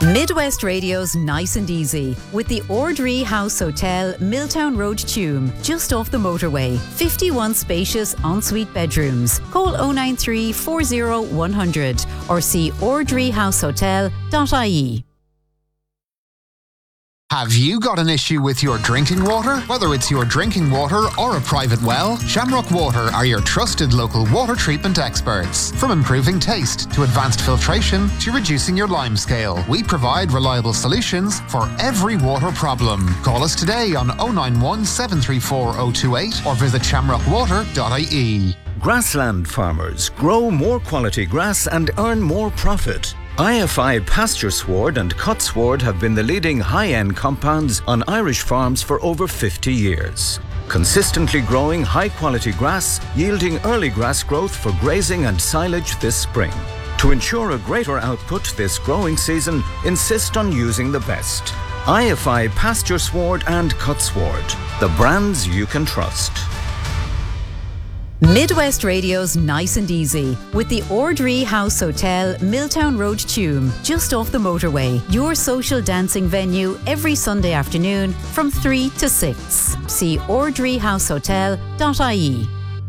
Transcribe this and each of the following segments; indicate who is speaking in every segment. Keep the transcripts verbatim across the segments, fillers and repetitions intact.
Speaker 1: Midwest Radio's Nice and Easy with the Ordree House Hotel, Milltown Road, Tuam, just off the motorway. fifty-one spacious ensuite bedrooms. Call oh nine three, four oh one hundred or see ordree house hotel dot I E.
Speaker 2: Have you got an issue with your drinking water? Whether it's your drinking water or a private well, Shamrock Water are your trusted local water treatment experts. From improving taste to advanced filtration to reducing your lime scale, we provide reliable solutions for every water problem. Call us today on oh nine one, seven three four, oh two eight or visit shamrock water dot I E.
Speaker 3: Grassland farmers grow more quality grass and earn more profit. I F I Pasture Sward and Cut Sward have been the leading high-end compounds on Irish farms for over fifty years. Consistently growing high-quality grass, yielding early grass growth for grazing and silage this spring. To ensure a greater output this growing season, insist on using the best. I F I Pasture Sward and Cut Sward, the brands you can trust.
Speaker 1: Midwest Radio's Nice and Easy with the Ordree House Hotel, Milltown Road, Tuam, just off the motorway. Your social dancing venue every Sunday afternoon from three to six. See ordree house hotel dot I E.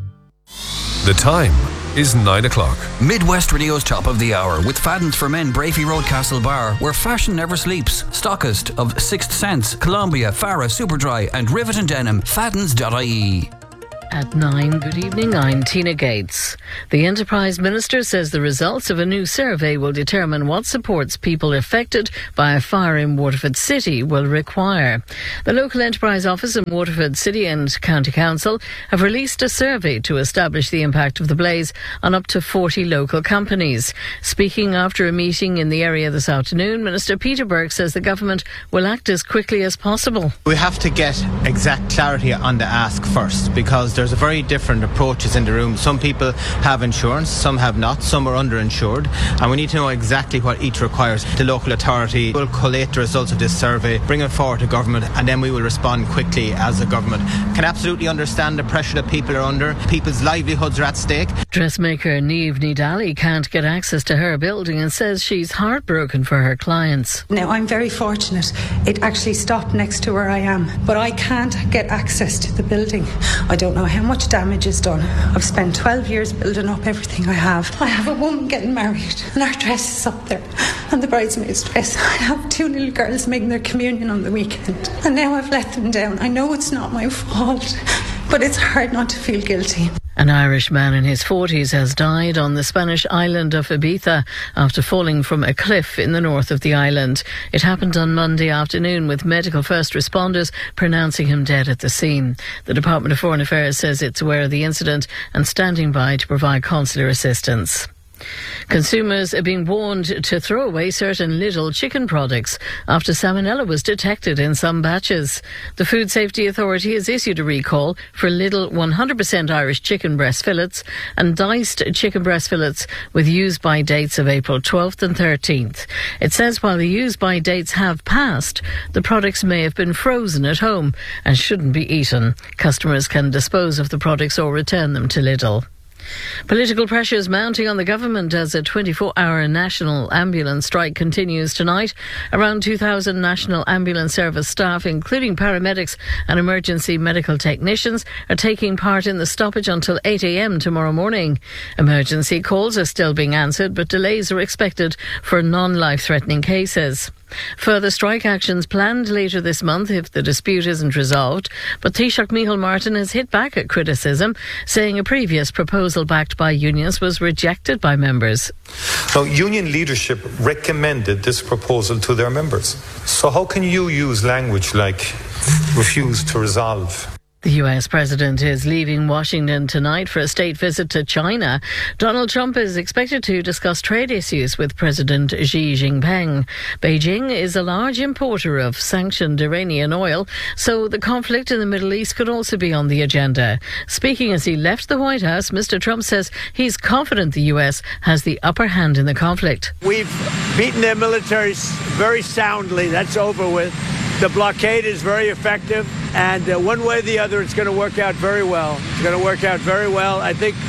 Speaker 4: The time is nine o'clock.
Speaker 5: Midwest Radio's Top of the Hour with Fadden's for Men, Brafey Road, Castle Bar, where fashion never sleeps. Stockist of Sixth Sense, Columbia, Farah, Superdry and Rivet and Denim. Faddens dot I E.
Speaker 6: At nine, good evening, I'm Tina Gates. The Enterprise Minister says the results of a new survey will determine what supports people affected by a fire in Waterford City will require. The local enterprise office in Waterford City and County Council have released a survey to establish the impact of the blaze on up to forty local companies. Speaking after a meeting in the area this afternoon, Minister Peter Burke says the government will act as quickly as possible.
Speaker 7: We have to get exact clarity on the ask first, because there's a very different approaches in the room. Some people have insurance, some have not, some are underinsured, and we need to know exactly what each requires. The local authority will collate the results of this survey, bring it forward to government, and then we will respond quickly as a government. Can absolutely understand the pressure that people are under. People's livelihoods are at stake.
Speaker 6: Dressmaker Niamh Nidali can't get access to her building and says she's heartbroken for her clients.
Speaker 8: Now, I'm very fortunate. It actually stopped next to where I am, but I can't get access to the building. I don't know how much damage is done. I've spent twelve years building up everything I have. I have a woman getting married and her dress is up there, and the bridesmaid's dress. I have two little girls making their communion on the weekend, and now I've let them down. I know it's not my fault, but it's hard not to feel guilty.
Speaker 6: An Irish man in his forties has died on the Spanish island of Ibiza after falling from a cliff in the north of the island. It happened on Monday afternoon, with medical first responders pronouncing him dead at the scene. The Department of Foreign Affairs says it's aware of the incident and standing by to provide consular assistance. Consumers are being warned to throw away certain Lidl chicken products after salmonella was detected in some batches. The Food Safety Authority has issued a recall for Lidl one hundred percent Irish chicken breast fillets and diced chicken breast fillets with use-by dates of April twelfth and thirteenth. It says while the use-by dates have passed, the products may have been frozen at home and shouldn't be eaten. Customers can dispose of the products or return them to Lidl. Political pressures mounting on the government as a twenty-four hour national ambulance strike continues tonight. Around two thousand National Ambulance Service staff, including paramedics and emergency medical technicians, are taking part in the stoppage until eight a m tomorrow morning. Emergency calls are still being answered, but delays are expected for non-life-threatening cases. Further strike actions planned later this month if the dispute isn't resolved, but Taoiseach Micheál Martin has hit back at criticism, saying a previous proposal backed by unions was rejected by members.
Speaker 9: Now, union leadership recommended this proposal to their members. So how can you use language like refuse to resolve?
Speaker 6: The U S president is leaving Washington tonight for a state visit to China. Donald Trump is expected to discuss trade issues with President Xi Jinping. Beijing is a large importer of sanctioned Iranian oil, so the conflict in the Middle East could also be on the agenda. Speaking as he left the White House, Mister Trump says he's confident the U S has the upper hand in the conflict.
Speaker 10: We've beaten their militaries very soundly. That's over with. The blockade is very effective, and uh, one way or the other, it's going to work out very well. It's going to work out very well. I think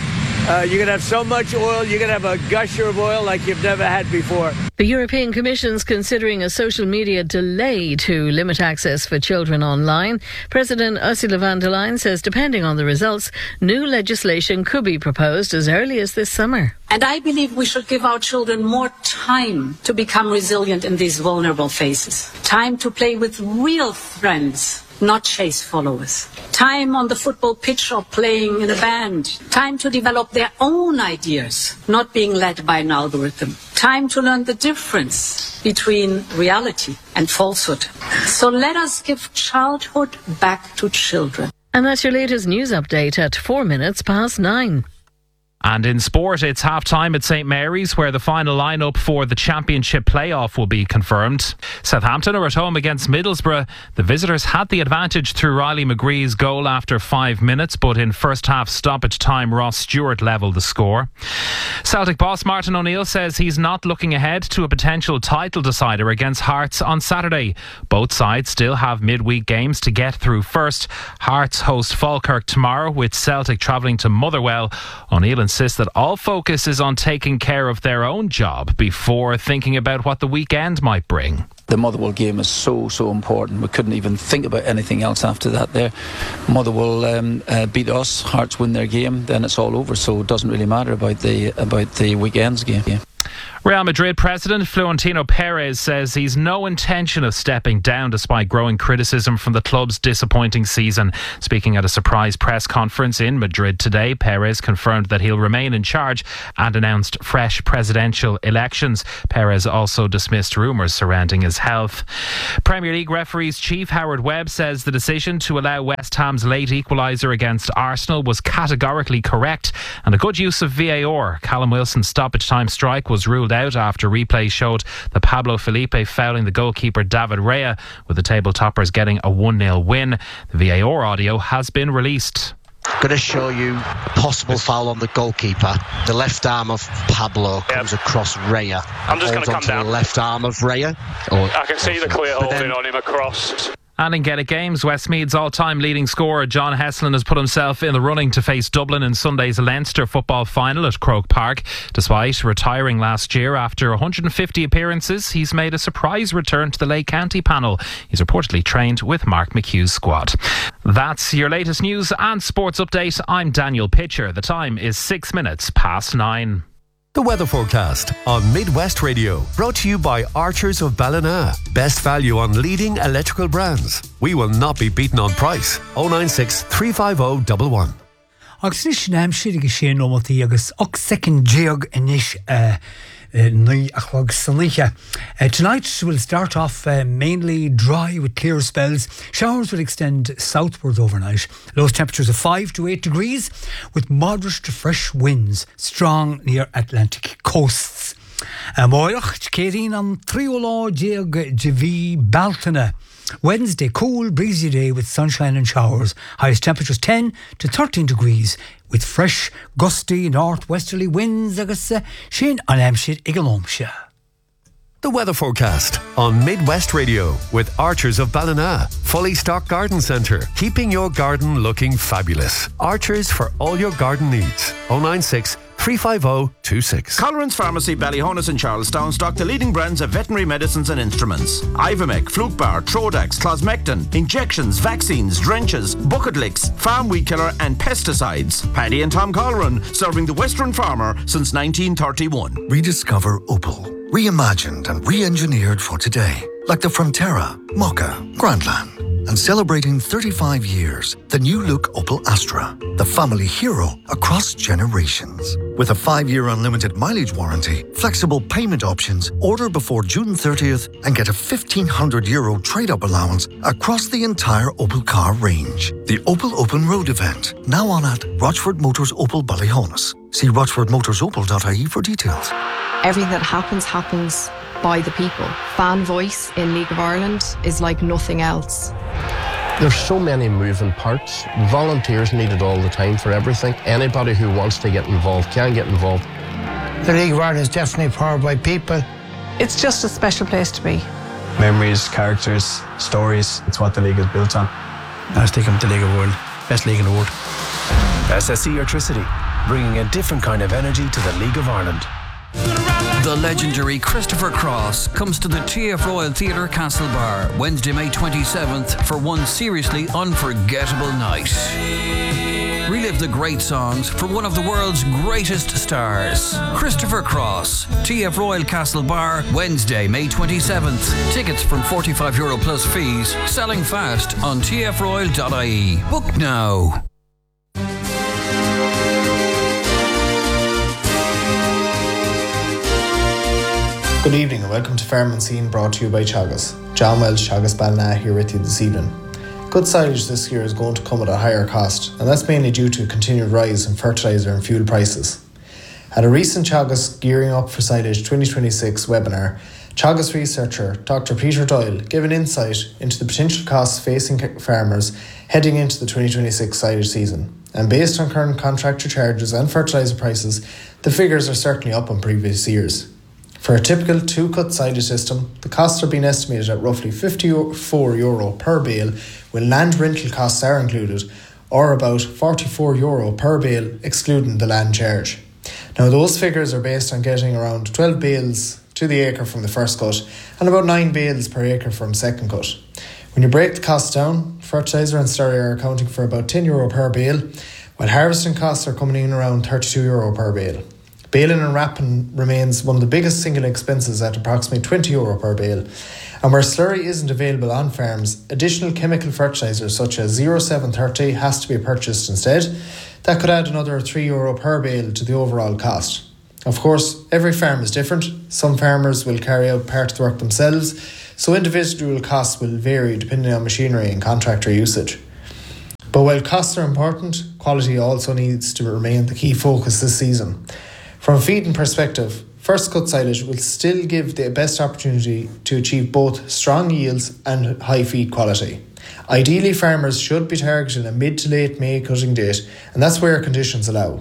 Speaker 10: Uh, you're going to have so much oil, you're going to have a gusher of oil like you've never had before.
Speaker 6: The European Commission's considering a social media delay to limit access for children online. President Ursula von der Leyen says depending on the results, new legislation could be proposed as early as this summer.
Speaker 11: And I believe we should give our children more time to become resilient in these vulnerable phases. Time to play with real friends, not chase followers. Time on the football pitch or playing in a band. Time to develop their own ideas, not being led by an algorithm. Time to learn the difference between reality and falsehood. So let us give childhood back to children.
Speaker 6: And that's your latest news update at four minutes past nine.
Speaker 12: And in sport, it's half-time at St Mary's, where the final lineup for the Championship playoff will be confirmed. Southampton are at home against Middlesbrough. The visitors had the advantage through Riley McGree's goal after five minutes, but in first-half stoppage time, Ross Stewart levelled the score. Celtic boss Martin O'Neill says he's not looking ahead to a potential title decider against Hearts on Saturday. Both sides still have midweek games to get through first. Hearts host Falkirk tomorrow, with Celtic travelling to Motherwell. O'Neill insists that all focus is on taking care of their own job before thinking about what the weekend might bring.
Speaker 13: The Motherwell game is so, so important. We couldn't even think about anything else after that there. Motherwell um, uh, beat us, Hearts win their game, then it's all over. So it doesn't really matter about the about the weekend's game. Yeah.
Speaker 12: Real Madrid president Florentino Perez says he's no intention of stepping down despite growing criticism from the club's disappointing season. Speaking at a surprise press conference in Madrid today, Perez confirmed that he'll remain in charge and announced fresh presidential elections. Perez also dismissed rumours surrounding his health. Premier League referees chief Howard Webb says the decision to allow West Ham's late equaliser against Arsenal was categorically correct and a good use of V A R. Callum Wilson's stoppage time strike was ruled out after replay showed that Pablo Felipe fouling the goalkeeper David Raya, with the table toppers getting a one nil win. The V A R audio has been released.
Speaker 14: Going to show you possible foul on the goalkeeper. The left arm of Pablo comes yep. across Raya.
Speaker 15: I'm just going to come down.
Speaker 14: The left arm of Raya.
Speaker 15: Oh, I can see the clear holding then, on him across.
Speaker 12: And in Gaelic Games, Westmeath's all-time leading scorer John Heslin has put himself in the running to face Dublin in Sunday's Leinster football final at Croke Park. Despite retiring last year after one hundred fifty appearances, he's made a surprise return to the Lake County panel. He's reportedly trained with Mark McHugh's squad. That's your latest news and sports update. I'm Daniel Pitcher. The time is six minutes past nine.
Speaker 16: The weather forecast on Midwest Radio, brought to you by Archers of Ballina. Best value on leading electrical brands. We will not be beaten on price. oh nine six, three five oh, one one.
Speaker 17: Agus nis naim siad agus sé nómaltaí agus och second jig inis uh, ní a chlog sanliche. Uh, tonight will start off uh, mainly dry with clear spells. Showers will extend southwards overnight. Low temperatures of five to eight degrees with moderate to fresh winds, strong near Atlantic coasts. Moirach, Céirín an Triolá Jig Javi Baltana. Wednesday, cool, breezy day with sunshine and showers. Highest temperatures ten to thirteen degrees with fresh, gusty, northwesterly winds. Agus sin an amshid igalomsha.
Speaker 16: The weather forecast on Midwest Radio with Archers of Ballina. Fully stocked garden centre, keeping your garden looking fabulous. Archers for all your garden needs. oh nine six, three five oh, two six.
Speaker 18: Colleran's Pharmacy, Ballyhonus and Charlestown stock the leading brands of veterinary medicines and instruments. Ivomec, Flukebar, Trodax, Closmectin, injections, vaccines, drenches, bucket licks, farm weed killer and pesticides. Paddy and Tom Colleran, serving the Western farmer since nineteen thirty-one.
Speaker 19: Rediscover Opel. Reimagined and re-engineered for today. Like the Frontera, Mokka, Grandland. And celebrating thirty-five years, the new look Opel Astra, the family hero across generations. With a five-year unlimited mileage warranty, flexible payment options, order before June thirtieth and get a fifteen hundred euro trade-up allowance across the entire Opel car range. The Opel Open Road event, now on at Rochford Motors Opel Ballyhonus. See rochford motors opel dot I E for details.
Speaker 20: Everything that happens, happens by the people. Fan voice in League of Ireland is like nothing else.
Speaker 21: There's so many moving parts. Volunteers needed all the time for everything. Anybody who wants to get involved can get involved.
Speaker 22: The League of Ireland is definitely powered by people.
Speaker 23: It's just a special place to be.
Speaker 24: Memories, characters, stories. It's what the league is built on.
Speaker 25: I was thinking the League of the World. Best league in the world.
Speaker 26: S S E Electricity.
Speaker 1: bringing a different kind of energy to the League of Ireland.
Speaker 5: The legendary Christopher Cross comes to the T F Royal Theatre Castlebar Wednesday, May twenty-seventh for one seriously unforgettable night. Relive the great songs from one of the world's greatest stars. Christopher Cross, T F Royal Castlebar, Wednesday, May twenty-seventh. Tickets from forty-five euro plus fees, selling fast on t f royal dot I E. Book now.
Speaker 2: Good evening and welcome to Farm and Scene, brought to you by Teagasc. John Wells, Teagasc Ballina here with you this evening. Good silage this year is going to come at a higher cost, and that's mainly due to a continued rise in fertiliser and fuel prices. At a recent Teagasc Gearing Up for Silage twenty twenty-six webinar, Teagasc researcher Doctor Peter Doyle gave an insight into the potential costs facing farmers heading into the twenty twenty-six silage season. And based on current contractor charges and fertiliser prices, the figures are certainly up on previous years. For a typical two-cut silage system, the costs are being estimated at roughly fifty-four euro per bale when land rental costs are included, or about forty-four euro per bale excluding the land charge. Now those figures are based on getting around twelve bales to the acre from the first cut and about nine bales per acre from second cut. When you break the costs down, fertiliser and slurry are accounting for about ten euro per bale, while harvesting costs are coming in around thirty-two euro per bale. Baling and wrapping remains one of the biggest single expenses at approximately twenty euro per bale. And where slurry isn't available on farms, additional chemical fertiliser such as zero seven thirty has to be purchased instead. That could add another three euro per bale to the overall cost. Of course, every farm is different. Some farmers will carry out part of the work themselves, so individual costs will vary depending on machinery and contractor usage. But while costs are important, quality also needs to remain the key focus this season. From a feeding perspective, first cut silage will still give the best opportunity to achieve both strong yields and high feed quality. Ideally, farmers should be targeting a mid to late May cutting date, and that's where conditions allow.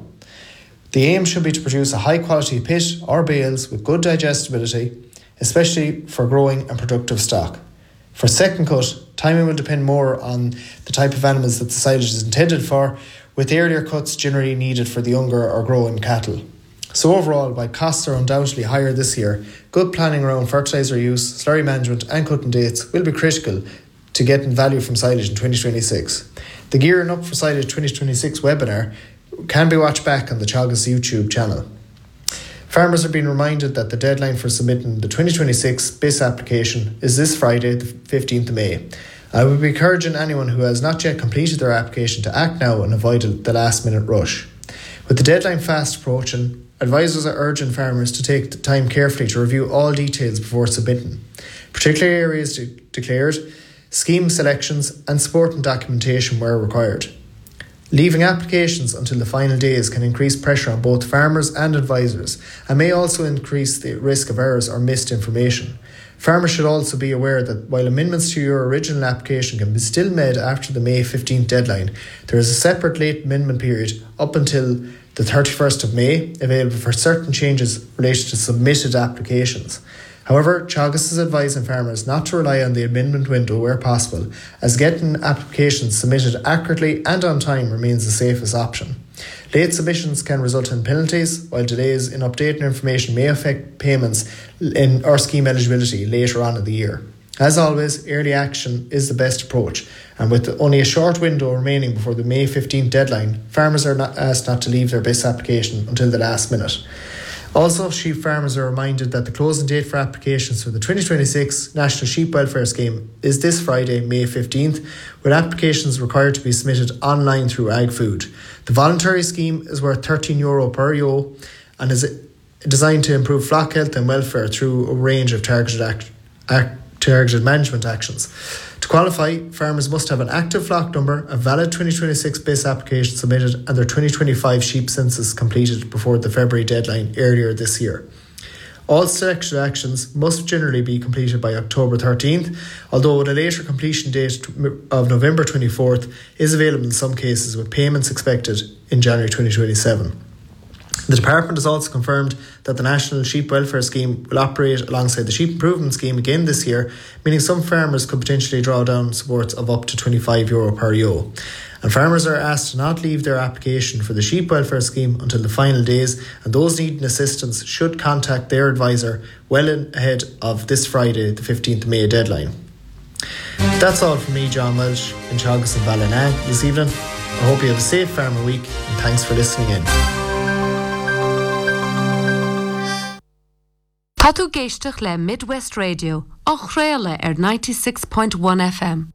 Speaker 2: The aim should be to produce a high quality pit or bales with good digestibility, especially for growing and productive stock. For second cut, timing will depend more on the type of animals that the silage is intended for, with earlier cuts generally needed for the younger or growing cattle. So overall, while costs are undoubtedly higher this year, good planning around fertiliser use, slurry management and cutting dates will be critical to getting value from silage in twenty twenty-six. The Gearing Up for Silage twenty twenty-six webinar can be watched back on the Teagasc YouTube channel. Farmers are being reminded that the deadline for submitting the twenty twenty-six B I S application is this Friday, the fifteenth of May. I would be encouraging anyone who has not yet completed their application to act now and avoid the last minute rush. With the deadline fast approaching, advisors are urging farmers to take the time carefully to review all details before submitting. Particular areas de- declared, scheme selections and supporting documentation where required. Leaving applications until the final days can increase pressure on both farmers and advisors and may also increase the risk of errors or missed information. Farmers should also be aware that while amendments to your original application can be still made after the May fifteenth deadline, there is a separate late amendment period up until the thirty-first of May available for certain changes related to submitted applications. However, Teagasc is advising farmers not to rely on the amendment window where possible, as getting applications submitted accurately and on time remains the safest option. Late submissions can result in penalties, while delays in updating information may affect payments in or scheme eligibility later on in the year. As always, early action is the best approach, and with only a short window remaining before the May fifteenth deadline, farmers are not asked not to leave their B I S application until the last minute. Also, sheep farmers are reminded that the closing date for applications for the twenty twenty-six National Sheep Welfare Scheme is this Friday, May fifteenth, with applications required to be submitted online through AgFood. The voluntary scheme is worth thirteen euro per ewe and is designed to improve flock health and welfare through a range of targeted, act, act, targeted management actions. To qualify, farmers must have an active flock number, a valid twenty twenty-six B I S application submitted and their twenty twenty-five sheep census completed before the February deadline earlier this year. All selected actions must generally be completed by October thirteenth, although a later completion date of November twenty-fourth is available in some cases with payments expected in January twenty twenty-seven. The department has also confirmed that the National Sheep Welfare Scheme will operate alongside the Sheep Improvement Scheme again this year, meaning some farmers could potentially draw down supports of up to twenty-five euro per ewe. And farmers are asked to not leave their application for the Sheep Welfare Scheme until the final days, and those needing assistance should contact their advisor well ahead of this Friday, the fifteenth of May deadline. That's all from me, John Welsh, in Teagasc and Ballina this evening. I hope you have a safe farmer week, and thanks for listening in.
Speaker 3: Tá tú géisteach le Midwest Radio, á chréile ar ninety-six point one F M.